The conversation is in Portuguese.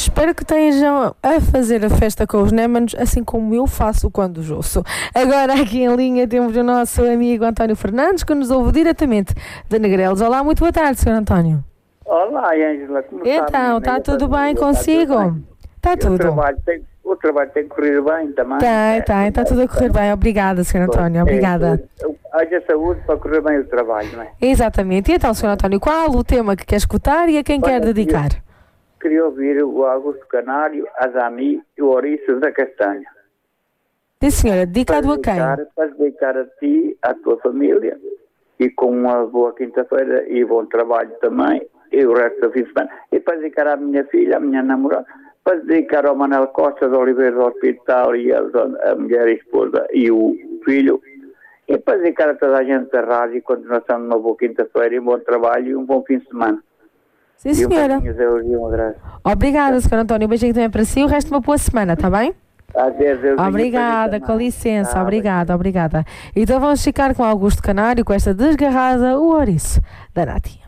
espero que estejam a fazer a festa com os Némanos, assim como eu faço quando os ouço. Agora aqui em linha temos o nosso amigo António Fernandes, que nos ouve diretamente de Negrelos. Olá, muito boa tarde, Sr. António. Olá, Ângela, como está? Então, está tudo bem consigo? Está tudo. O trabalho tem corrido bem também? Está tudo a correr bem. Obrigada, Sr. António, obrigada. Haja saúde para correr bem o trabalho, não é? Exatamente. E então, Sr. António, qual o tema que quer escutar e a quem quer dedicar? Queria ouvir o Augusto Canário, a Zami e o Ouriço da Castanha. Sim, senhora, dedicado a quem? Para dedicar a ti, à tua família, e com uma boa quinta-feira e bom trabalho também, e o resto do fim de semana. E para dedicar à minha filha, à minha namorada, para dedicar ao Manuel Costa de Oliveira do Hospital e a mulher e a esposa e o filho, e para dedicar a toda a gente da rádio e continuação de uma boa quinta-feira e um bom trabalho e um bom fim de semana. Sim, senhora. Obrigada, Sr. António. Um beijinho também para si e o resto de uma boa semana, está bem? Obrigada, com licença, obrigada. Então vamos ficar com Augusto Canário, com esta desgarrada, o ouriço da Nati.